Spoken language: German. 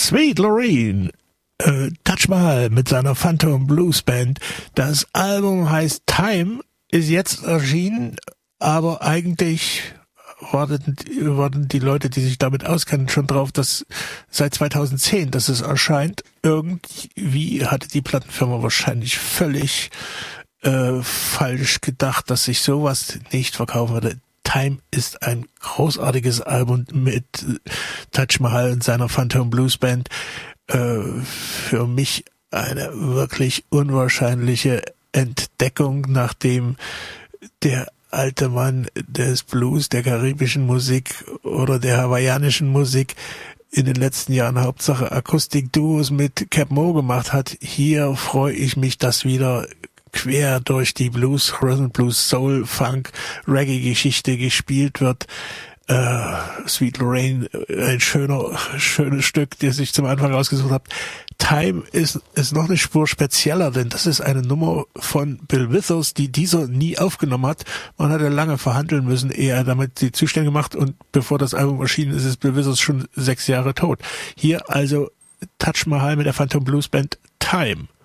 Sweet Lorraine, Taj Mahal mit seiner Phantom Blues Band. Das Album heißt Time, ist jetzt erschienen, aber eigentlich warten die Leute, die sich damit auskennen, schon drauf, dass seit 2010, dass es erscheint. Irgendwie hatte die Plattenfirma wahrscheinlich völlig falsch gedacht, dass sich sowas nicht verkaufen würde. Time ist ein großartiges Album mit Taj Mahal und seiner Phantom Blues Band. Für mich eine wirklich unwahrscheinliche Entdeckung, nachdem der alte Mann des Blues, der karibischen Musik oder der hawaiianischen Musik in den letzten Jahren Hauptsache Akustikduos mit Cap Moore gemacht hat. Hier freue ich mich, dass wieder quer durch die Blues, Rhythm Blues, Soul, Funk, Reggae-Geschichte gespielt wird. Sweet Lorraine, ein schönes Stück, das ich zum Anfang ausgesucht habe. Time ist noch eine Spur spezieller, denn das ist eine Nummer von Bill Withers, die dieser nie aufgenommen hat. Man hat ja lange verhandeln müssen, ehe er damit die Zustände gemacht, und bevor das Album erschienen ist, ist Bill Withers schon 6 Jahre tot. Hier also Taj Mahal mit der Phantom Blues Band Time.